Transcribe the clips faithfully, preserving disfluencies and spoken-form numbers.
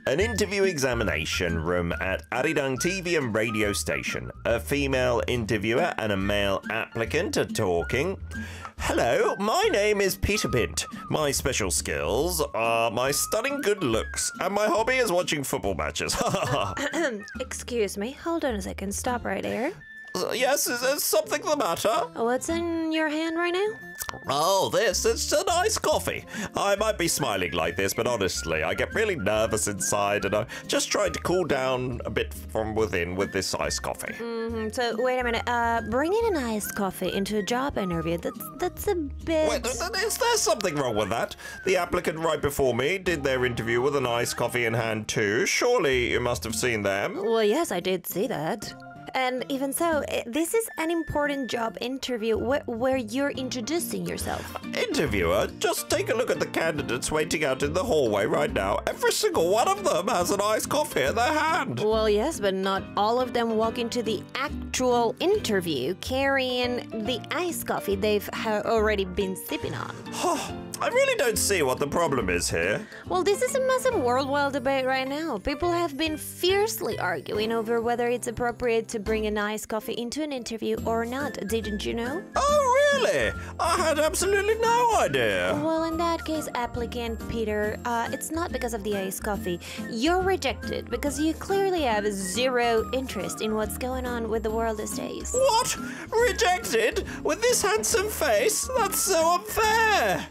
An interview examination room at Arirang T V and radio station. A female interviewer and a male applicant are talking. Hello, my name is Peter Bint. My special skills are my stunning good looks, and my hobby is watching football matches. Excuse me, hold on a second, stop right there. Uh, yes, is there something the matter? What's in your hand right now? Oh, this, it's a nice coffee. I might be smiling like this, but honestly, I get really nervous inside, and I'm just trying to cool down a bit from within with this iced coffee. Mm-hmm. So, wait a minute, uh, bringing an iced coffee into a job interview, that's, that's a bit... Wait, is there something wrong with that? The applicant right before me did their interview with an iced coffee in hand too. Surely you must have seen them. Well, yes, I did see that. And even so, this is an important job interview wh where you're introducing yourself. Interviewer, just take a look at the candidates waiting out in the hallway right now. Every single one of them has an iced coffee in their hand. Well, yes, but not all of them walk into the actual interview carrying the iced coffee they've ha already been sipping on. I really don't see what the problem is here. Well, this is a massive worldwide debate right now. People have been fiercely arguing over whether it's appropriate to bring an iced coffee into an interview or not. Didn't you know? Oh, really? I had absolutely no idea. Well, in that case, applicant Peter, uh, it's not because of the iced coffee. You're rejected because you clearly have zero interest in what's going on with the world these days. What? Rejected? With this handsome face? That's so unfair.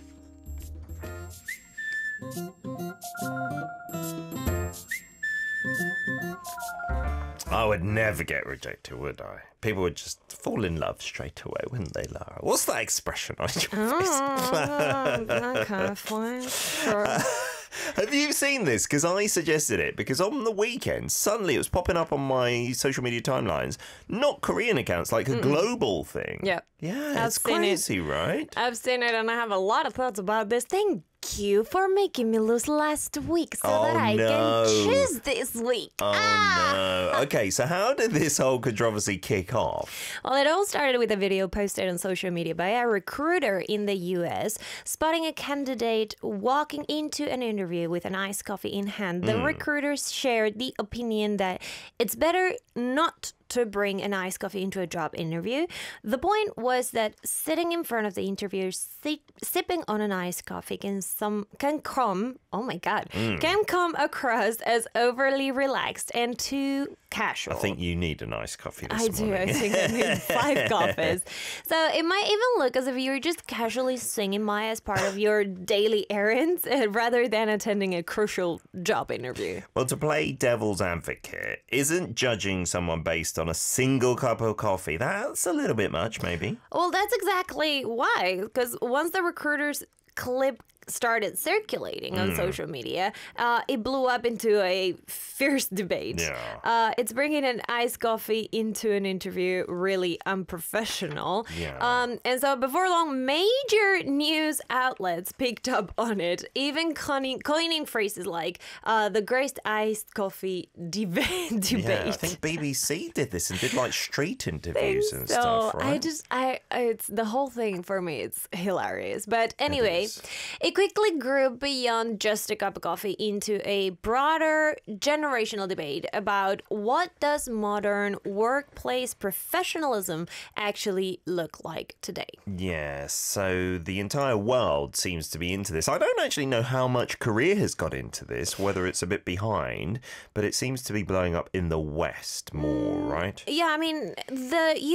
I would never get rejected, would I? People would just fall in love straight away, wouldn't they, Lara? What's that expression on your face? Oh, okay, fine, sure. Have you seen this? Because I suggested it. Because on the weekend, suddenly it was popping up on my social media timelines. Not Korean accounts, like a mm-mm. global thing. Yeah. Yeah, I've it's crazy, it. right? I've seen it and I have a lot of thoughts about this. Thank you for making me lose last week so oh, that I no. can choose this week. Oh, ah! no. Okay, so how did this whole controversy kick off? Well, it all started with a video posted on social media by a recruiter in the U S spotting a candidate walking into an interview with an iced coffee in hand. The mm. recruiters shared the opinion that it's better not to bring an iced coffee into a job interview. The point was that sitting in front of the interviewer, si sipping on an iced coffee can some can come, oh my god, mm. can come across as overly relaxed and too casual. I think you need an iced coffee this I do. morning. I think I need five coffees. So it might even look as if you're just casually singing Maya as part of your daily errands uh, rather than attending a crucial job interview. Well, to play devil's advocate, isn't judging someone based on a single cup of coffee, that's a little bit much, maybe? Well, that's exactly why. Because once the recruiter's clip started circulating on mm. social media, uh, it blew up into a fierce debate. Yeah. Uh, it's bringing an iced coffee into an interview really unprofessional. Yeah. Um, and so before long, major news outlets picked up on it, even coining, coining phrases like uh, the greatest iced coffee debate. Yeah, I think B B C did this and did like street interviews and so, stuff, right? I just, I, it's the whole thing for me, it's hilarious. But anyway, it, it quickly grew beyond just a cup of coffee into a broader generational debate about what does modern workplace professionalism actually look like today. Yes, so the entire world seems to be into this. I don't actually know how much Korea has got into this, whether it's a bit behind, but it seems to be blowing up in the West more, right? Yeah, I mean, the